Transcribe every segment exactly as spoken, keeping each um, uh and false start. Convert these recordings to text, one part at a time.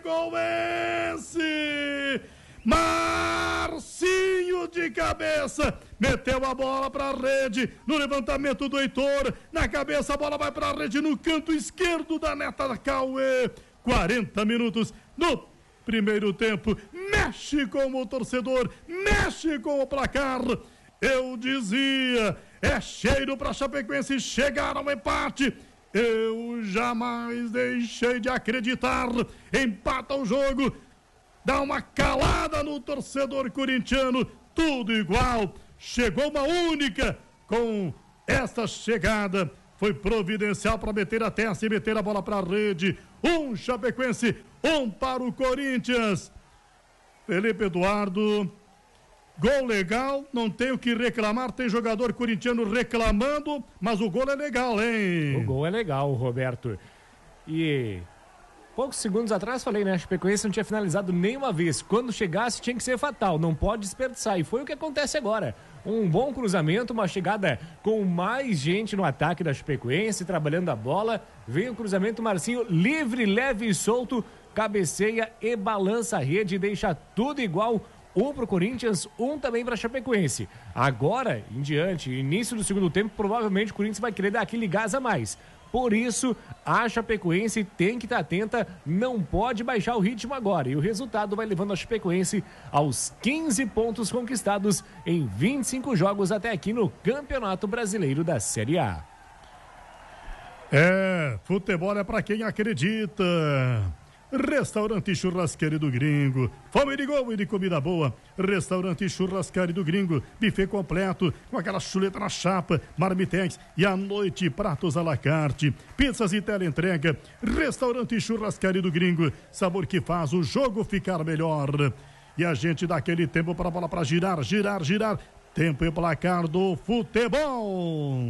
gol esse! Marcinho de cabeça, meteu a bola para a rede, no levantamento do Heitor, na cabeça a bola vai para a rede no canto esquerdo da neta da Cauê. quarenta minutos no primeiro tempo, mexe com o torcedor, mexe com o placar. Eu dizia, é cheiro para Chapecoense chegar ao empate. Eu jamais deixei de acreditar. Empata o jogo, dá uma calada no torcedor corintiano, tudo igual. Chegou uma única com esta chegada. Foi providencial para meter a testa e meter a bola para a rede. Um Chapecoense, um para o Corinthians. Felipe Eduardo, gol legal, não tem o que reclamar. Tem jogador corintiano reclamando, mas o gol é legal, hein? O gol é legal, Roberto. E poucos segundos atrás falei, né? A Chapecoense não tinha finalizado nenhuma vez. Quando chegasse tinha que ser fatal, não pode desperdiçar. E foi o que acontece agora. Um bom cruzamento, uma chegada com mais gente no ataque da Chapecoense, trabalhando a bola. Vem o cruzamento, Marcinho livre, leve e solto, cabeceia e balança a rede, deixa tudo igual. Um para o Corinthians, um também para a Chapecoense. Agora, em diante, início do segundo tempo, provavelmente o Corinthians vai querer dar aquele gás a mais. Por isso, a Chapecoense tem que estar atenta, não pode baixar o ritmo agora. E o resultado vai levando a Chapecoense aos quinze pontos conquistados em vinte e cinco jogos até aqui no Campeonato Brasileiro da Série A. É, futebol é para quem acredita. Restaurante Churrasqueiro do Gringo, fome de gol e de comida boa. Restaurante Churrasqueiro do Gringo, buffet completo, com aquela chuleta na chapa, marmitex e à noite pratos à la carte, pizzas e teleentrega. Restaurante Churrasqueiro do Gringo, sabor que faz o jogo ficar melhor. E a gente dá aquele tempo para a bola para girar, girar, girar. Tempo e placar do futebol.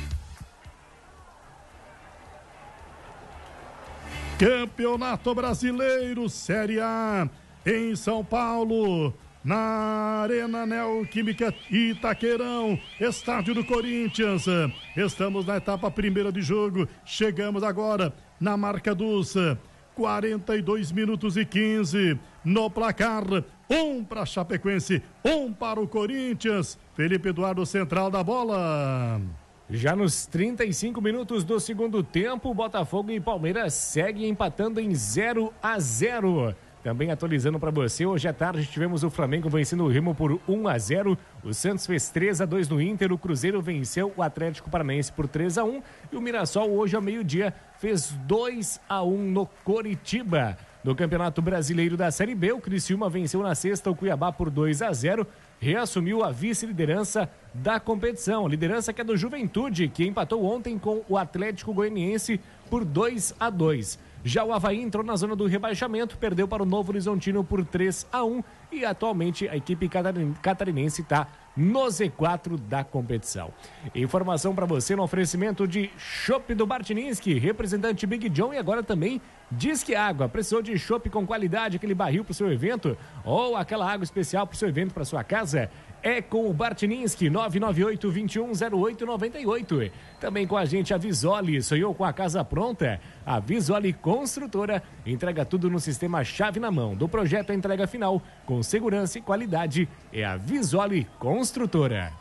Campeonato Brasileiro, Série A, em São Paulo, na Arena Neoquímica Itaquerão, estádio do Corinthians. Estamos na etapa primeira de jogo, chegamos agora na marca dos quarenta e dois minutos e quinze, no placar, um para Chapecoense, um para o Corinthians. Felipe Eduardo, central da bola. Já nos trinta e cinco minutos do segundo tempo, Botafogo e Palmeiras seguem empatando em zero a zero. Também atualizando para você, hoje à tarde tivemos o Flamengo vencendo o Remo por um a zero, o Santos fez três a dois no Inter, o Cruzeiro venceu o Atlético Paranaense por três a um e o Mirassol hoje ao meio-dia fez dois a um no Coritiba. No Campeonato Brasileiro da Série B, o Criciúma venceu na sexta o Cuiabá por dois a zero, reassumiu a vice-liderança da competição. Liderança que é do Juventude, que empatou ontem com o Atlético Goianiense por dois a dois. Já o Avaí entrou na zona do rebaixamento, perdeu para o Novo Horizontino por três a um e atualmente a equipe catarinense está no Z quatro da competição. Informação para você no oferecimento de Chopp do Bartininsky, representante Big John e agora também Disque Água. Precisou de chopp com qualidade, aquele barril para o seu evento ou aquela água especial para o seu evento, para sua casa? É com o Bartininsky, nove nove oito, dois um zero oito nove oito. Também com a gente a Visoli, sonhou com a casa pronta? A Visoli Construtora entrega tudo no sistema chave na mão. Do projeto à entrega final, com segurança e qualidade, é a Visoli Construtora.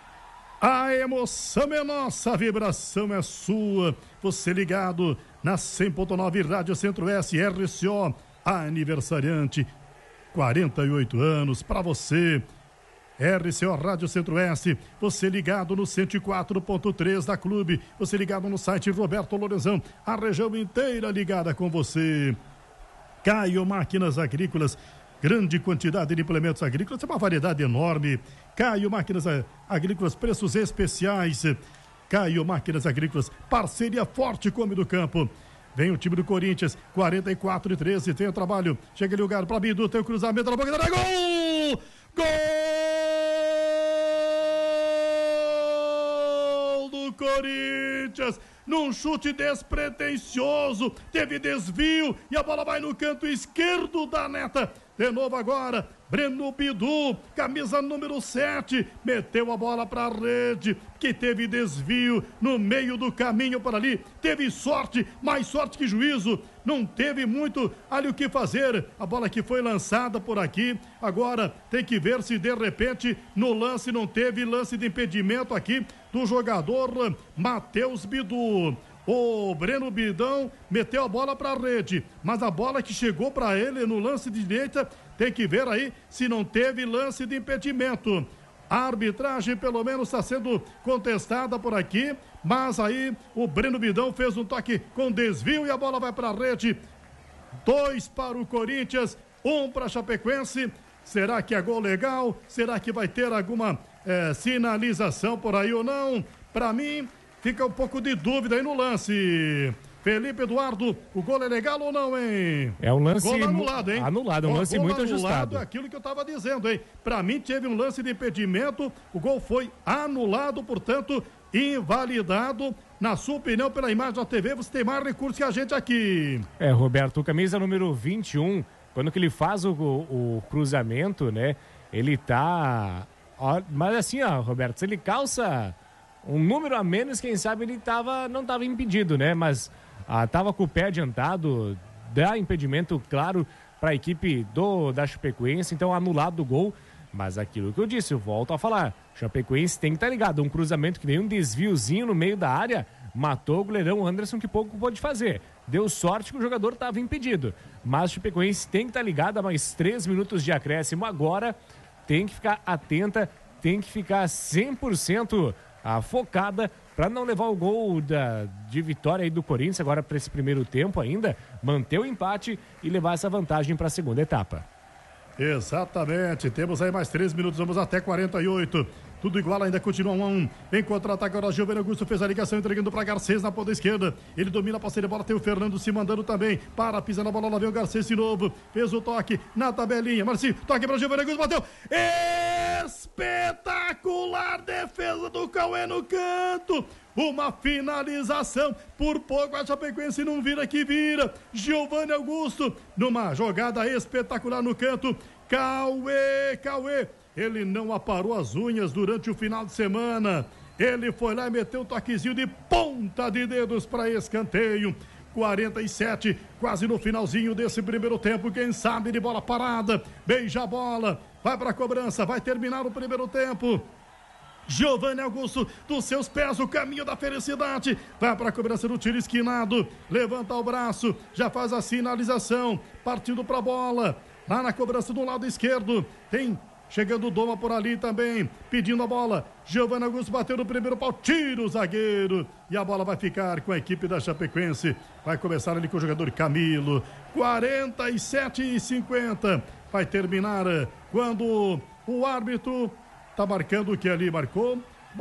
A emoção é nossa, a vibração é sua. Você ligado na cem ponto nove Rádio Centro-Oeste, R C O, aniversariante, quarenta e oito anos para você. R C O Rádio Centro-Oeste, você ligado no cento e quatro ponto três da Clube, você ligado no site Roberto Lorenzão, a região inteira ligada com você. Caio Máquinas Agrícolas, grande quantidade de implementos agrícolas, é uma variedade enorme. Caio Máquinas Agrícolas, preços especiais. Caio Máquinas Agrícolas, parceria forte com o Homem do Campo. Vem o time do Corinthians, quarenta e quatro e treze, tem o trabalho, chega em lugar para Bidu, tem o cruzamento na boca da área, gol! Gol do Corinthians! Num chute despretensioso, teve desvio e a bola vai no canto esquerdo da neta De novo agora, Breno Bidu, camisa número sete, meteu a bola para a rede, que teve desvio no meio do caminho para ali, teve sorte, mais sorte que juízo, não teve muito ali o que fazer, a bola que foi lançada por aqui, agora tem que ver se de repente no lance não teve lance de impedimento aqui do jogador Matheus Bidu. O Breno Bidão meteu a bola para a rede, mas a bola que chegou para ele no lance de direita, tem que ver aí se não teve lance de impedimento. A arbitragem pelo menos está sendo contestada por aqui, mas aí o Breno Bidão fez um toque com desvio e a bola vai para a rede. Dois para o Corinthians, um para a Chapecoense. Será que é gol legal? Será que vai ter alguma é, sinalização por aí ou não? Para mim, fica um pouco de dúvida aí no lance. Felipe Eduardo, o gol é legal ou não, hein? É um lance gol anulado, hein? Anulado, um lance gol muito anulado, ajustado. É aquilo que eu estava dizendo, hein? Para mim teve um lance de impedimento, o gol foi anulado, portanto, invalidado. Na sua opinião, pela imagem da T V, você tem mais recursos que a gente aqui. É, Roberto, camisa número vinte e um, quando que ele faz o, o, o cruzamento, né? Ele tá... Ó, mas assim, ó, Roberto, se ele calça um número a menos, quem sabe ele tava, não estava impedido, né? Mas ah, tava com o pé adiantado, dá impedimento, claro, para a equipe do, da Chapecoense, então anulado o gol. Mas aquilo que eu disse, eu volto a falar, Chapecoense tem que estar ligado, um cruzamento que nem um desviozinho no meio da área, matou o goleirão Anderson, que pouco pôde fazer. Deu sorte que o jogador estava impedido. Mas o Chapecoense tem que estar ligado a mais três minutos de acréscimo agora, tem que ficar atenta, tem que ficar cem por cento a focada para não levar o gol da, de vitória aí do Corinthians agora para esse primeiro tempo ainda, manter o empate e levar essa vantagem para a segunda etapa. Exatamente, temos aí mais três minutos, vamos até quarenta e oito. Tudo igual, ainda continua um a um. Vem contra-ataque agora, Giovanni Augusto fez a ligação, entregando para Garcês na ponta esquerda. Ele domina a parceria, bola, tem o Fernando se mandando também. Para, pisando a bola, lá vem o Garcês de novo. Fez o toque na tabelinha. Marcinho, toque para Giovanni Augusto, bateu. Espetacular defesa do Cauê no canto. Uma finalização, por pouco a Chapecoense não vira que vira. Giovanni Augusto, numa jogada espetacular no canto. Cauê, Cauê. Ele não aparou as unhas durante o final de semana. Ele foi lá e meteu um toquezinho de ponta de dedos para escanteio. quarenta e sete, quase no finalzinho desse primeiro tempo. Quem sabe de bola parada. Beija a bola. Vai para a cobrança. Vai terminar o primeiro tempo. Giovanni Augusto, dos seus pés, o caminho da felicidade. Vai para a cobrança do tiro esquinado. Levanta o braço. Já faz a sinalização. Partindo para a bola. Lá na cobrança do lado esquerdo. Tem... Chegando o Doma por ali também, pedindo a bola. Giovanni Augusto bateu no primeiro pau, tira o zagueiro. E a bola vai ficar com a equipe da Chapecoense. Vai começar ali com o jogador Camilo. quarenta e sete e cinquenta. Vai terminar quando o árbitro está marcando o que ali marcou.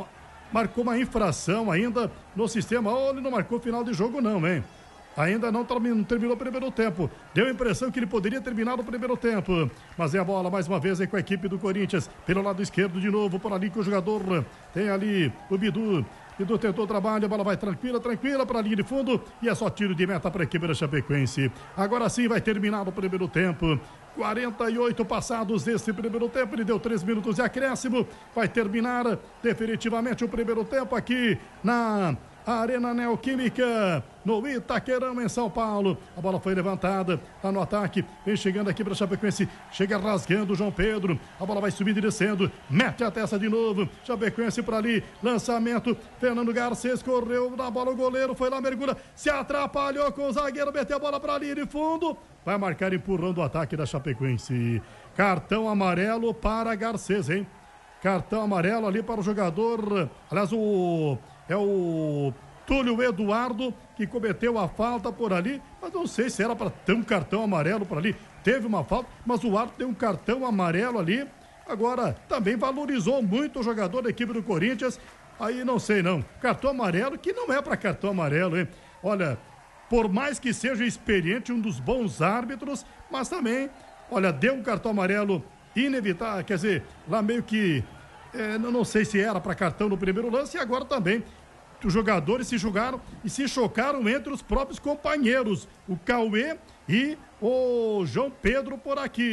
Marcou uma infração ainda no sistema. Oh, ele não marcou final de jogo não, hein? Ainda não terminou o primeiro tempo. Deu a impressão que ele poderia terminar o primeiro tempo. Mas é a bola mais uma vez aí com a equipe do Corinthians. Pelo lado esquerdo de novo, por ali que o jogador tem ali o Bidu. Bidu tentou o trabalho, a bola vai tranquila, tranquila para a linha de fundo. E é só tiro de meta para a equipe da Chapecoense. Agora sim vai terminar o primeiro tempo. quarenta e oito passados desse primeiro tempo. Ele deu três minutos de acréscimo. Vai terminar definitivamente o primeiro tempo aqui na Arena Neoquímica, no Itaquerão, em São Paulo. A bola foi levantada, tá no ataque, vem chegando aqui para a Chapecoense, chega rasgando o João Pedro, a bola vai subindo e descendo, mete a testa de novo, Chapecoense para ali, lançamento, Fernando Garcês correu na bola, o goleiro foi lá, mergulha, se atrapalhou com o zagueiro, meteu a bola para ali de fundo, vai marcar empurrando o ataque da Chapecoense. Cartão amarelo para Garcês, hein? Cartão amarelo ali para o jogador, aliás, o... é o Túlio Eduardo que cometeu a falta por ali, mas não sei se era para ter um cartão amarelo por ali. Teve uma falta, mas o árbitro tem um cartão amarelo ali. Agora, também valorizou muito o jogador da equipe do Corinthians. Aí não sei não. Cartão amarelo que não é para cartão amarelo, hein? Olha, por mais que seja experiente, um dos bons árbitros, mas também, olha, deu um cartão amarelo inevitável, quer dizer, lá meio que É, não, não sei se era para cartão no primeiro lance e agora também os jogadores se jogaram e se chocaram entre os próprios companheiros, o Cauê e o João Pedro por aqui.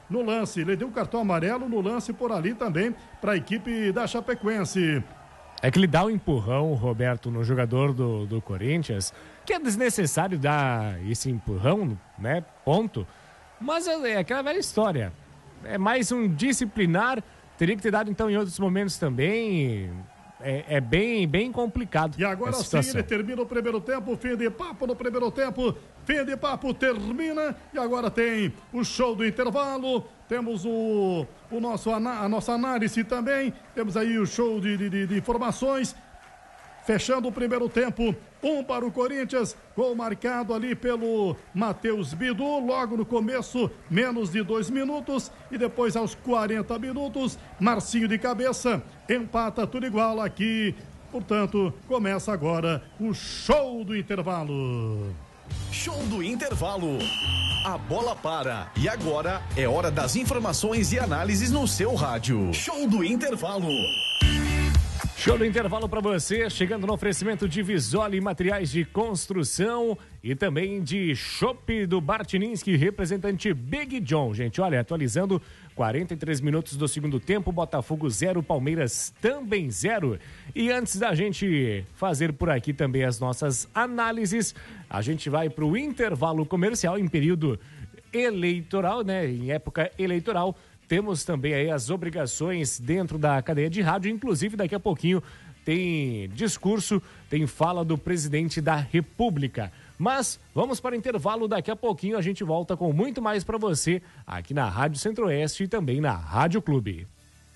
no lance. Ele deu um cartão amarelo no lance por ali também para a equipe da Chapecoense. É que ele dá um empurrão, Roberto, no jogador do, do Corinthians, que é desnecessário dar esse empurrão, né? Ponto. Mas é, é aquela velha história. É mais um disciplinar. Teria que ter dado, então, em outros momentos também. É, é bem, bem complicado. E agora sim, ele termina o primeiro tempo. Fim de papo no primeiro tempo. Fim de papo termina. E agora tem o show do intervalo. Temos o, o nosso, a nossa análise também. Temos aí o show de, de, de informações. Fechando o primeiro tempo, um para o Corinthians, gol marcado ali pelo Matheus Bidu, logo no começo, menos de dois minutos, e depois aos quarenta minutos, Marcinho de cabeça, empata tudo igual aqui, portanto, começa agora o show do intervalo. Show do intervalo. A bola para. E agora é hora das informações e análises no seu rádio. Show do intervalo. Show do intervalo para você, chegando no oferecimento de Visoli Materiais de Construção e também de Chopp do Bartininsky, representante Big John. Gente, olha, atualizando quarenta e três minutos do segundo tempo, Botafogo zero, Palmeiras também zero. E antes da gente fazer por aqui também as nossas análises, a gente vai para o intervalo comercial em período eleitoral, né, em época eleitoral. Temos também aí as obrigações dentro da cadeia de rádio, inclusive daqui a pouquinho tem discurso, tem fala do presidente da República. Mas vamos para o intervalo, daqui a pouquinho a gente volta com muito mais para você aqui na Rádio Centro-Oeste e também na Rádio Clube.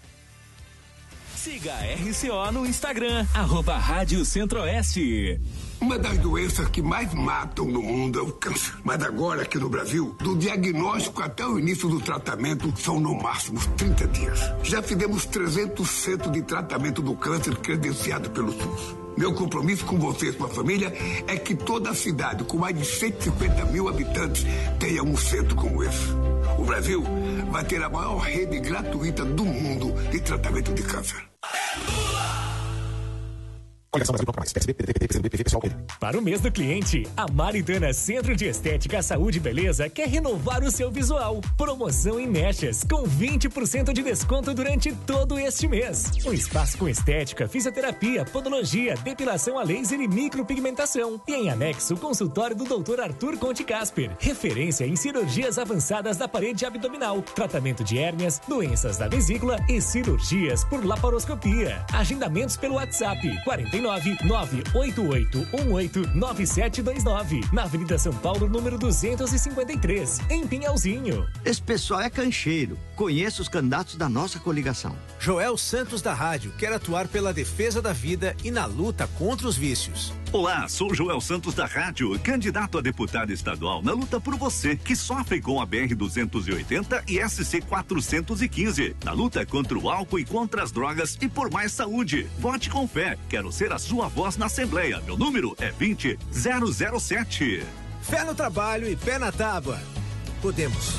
Siga a R C O no Instagram, arroba Rádio Centro-Oeste. Uma das doenças que mais matam no mundo é o câncer. Mas agora, aqui no Brasil, do diagnóstico até o início do tratamento, são no máximo trinta dias. Já fizemos trezentos centros de tratamento do câncer credenciado pelo SUS. Meu compromisso com você e sua família é que toda a cidade, com mais de cento e cinquenta mil habitantes, tenha um centro como esse. O Brasil vai ter a maior rede gratuita do mundo de tratamento de câncer. Para o mês do cliente, a Maritana Centro de Estética, Saúde e Beleza quer renovar o seu visual. Promoção em mechas, com vinte por cento de desconto durante todo este mês. Um espaço com estética, fisioterapia, podologia, depilação a laser e micropigmentação. E em anexo, o consultório do doutor Arthur Conte Casper. Referência em cirurgias avançadas da parede abdominal, tratamento de hérnias, doenças da vesícula e cirurgias por laparoscopia. Agendamentos pelo WhatsApp quarenta e nove, nove oito oito um oito, nove sete dois nove, na Avenida São Paulo, número duzentos e cinquenta e três, em Pinhalzinho. Esse pessoal é cancheiro. Conheço os candidatos da nossa coligação. Joel Santos da Rádio quer atuar pela defesa da vida e na luta contra os vícios. Olá, sou Joel Santos da Rádio, candidato a deputado estadual na luta por você, que sofre com a B R duzentos e oitenta e S C quatrocentos e quinze, na luta contra o álcool e contra as drogas e por mais saúde. Vote com fé, quero ser a sua voz na Assembleia. Meu número é vinte zero zero sete. Fé no trabalho e pé na tábua. Podemos.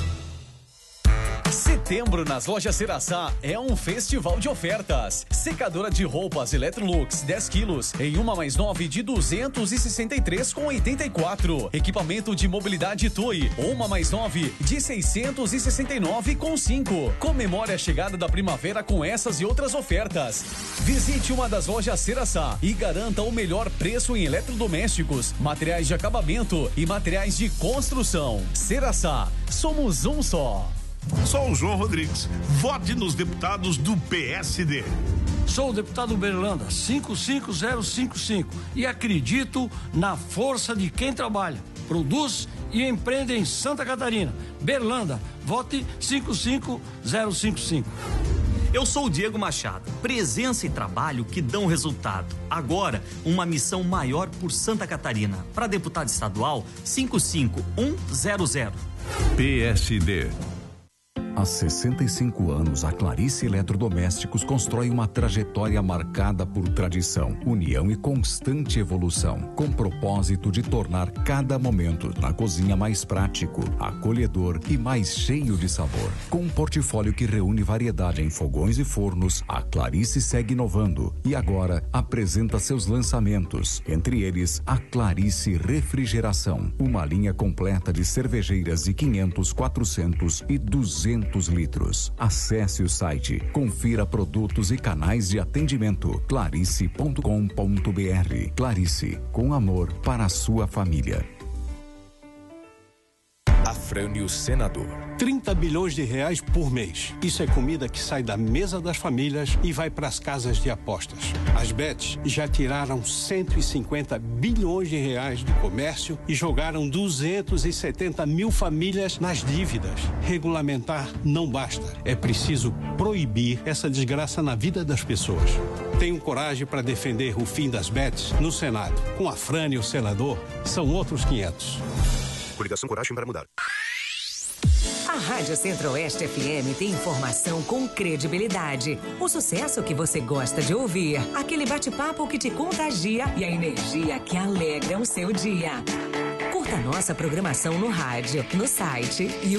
Setembro nas lojas Ceraçá é um festival de ofertas. Secadora de roupas Electrolux dez quilos em uma mais nove de duzentos e sessenta e três com oitenta e quatro. Equipamento de mobilidade Toy uma mais nove de seiscentos e sessenta e nove com cinco. Comemore a chegada da primavera com essas e outras ofertas. Visite uma das lojas Ceraçá e garanta o melhor preço em eletrodomésticos, materiais de acabamento e materiais de construção. Ceraçá, somos um só. Sou o João Rodrigues. Vote nos deputados do P S D. Sou o deputado Berlanda, cinco cinco zero cinco cinco, e acredito na força de quem trabalha, produz e empreende em Santa Catarina. Berlanda, vote cinco cinco zero cinco cinco. Eu sou o Diego Machado. Presença e trabalho que dão resultado. Agora, uma missão maior por Santa Catarina. Para deputado estadual, cinco cinco um zero zero. P S D. Há sessenta e cinco anos, a Clarice Eletrodomésticos constrói uma trajetória marcada por tradição, união e constante evolução, com propósito de tornar cada momento na cozinha mais prático, acolhedor e mais cheio de sabor. Com um portfólio que reúne variedade em fogões e fornos, a Clarice segue inovando e agora apresenta seus lançamentos, entre eles a Clarice Refrigeração, uma linha completa de cervejeiras de quinhentos, quatrocentos e duzentos quinhentos litros. Acesse o site, confira produtos e canais de atendimento clarice ponto com ponto br. Clarice, com amor para a sua família. Afrânio Senador. trinta bilhões de reais por mês. Isso é comida que sai da mesa das famílias e vai para as casas de apostas. As bets já tiraram cento e cinquenta bilhões de reais do comércio e jogaram duzentos e setenta mil famílias nas dívidas. Regulamentar não basta. É preciso proibir essa desgraça na vida das pessoas. Tenho coragem para defender o fim das bets no Senado. Com Afrânio Senador, são outros quinhentos. Coligação Coragem para Mudar. A Rádio Centro-Oeste F M tem informação com credibilidade. O sucesso que você gosta de ouvir. Aquele bate-papo que te contagia e a energia que alegra o seu dia. Curta nossa programação no rádio, no site e